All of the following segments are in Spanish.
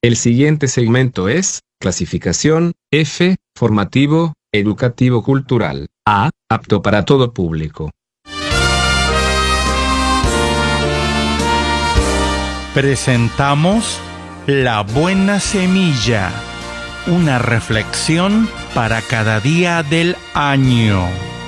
El siguiente segmento es clasificación F, formativo, educativo cultural. A, apto para todo público. Presentamos La Buena Semilla, una reflexión para cada día del año.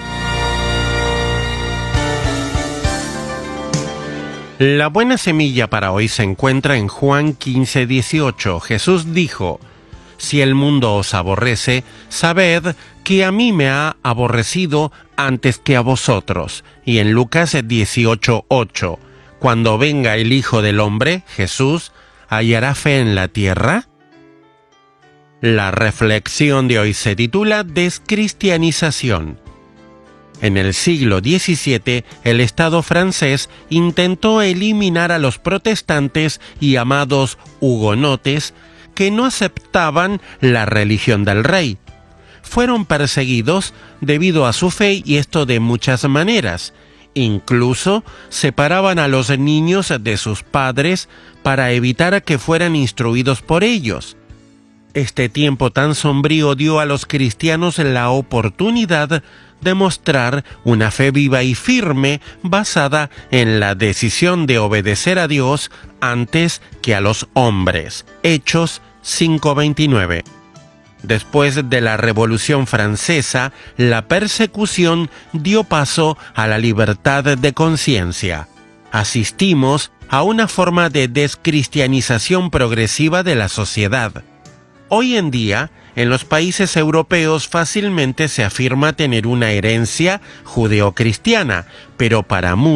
La buena semilla para hoy se encuentra en Juan 15:18. Jesús dijo: Si el mundo os aborrece, sabed que a mí me ha aborrecido antes que a vosotros. Y en Lucas 18:8. Cuando venga el Hijo del Hombre, Jesús, ¿hallará fe en la tierra? La reflexión de hoy se titula Descristianización. En el siglo XVII, el Estado francés intentó eliminar a los protestantes y llamados hugonotes que no aceptaban la religión del rey. Fueron perseguidos debido a su fe, y esto de muchas maneras. Incluso separaban a los niños de sus padres para evitar que fueran instruidos por ellos. Este tiempo tan sombrío dio a los cristianos la oportunidad de mostrar una fe viva y firme basada en la decisión de obedecer a Dios antes que a los hombres. Hechos 5:29. Después de la Revolución Francesa, la persecución dio paso a la libertad de conciencia. Asistimos a una forma de descristianización progresiva de la sociedad. Hoy en día, en los países europeos fácilmente se afirma tener una herencia judeocristiana, pero para muchos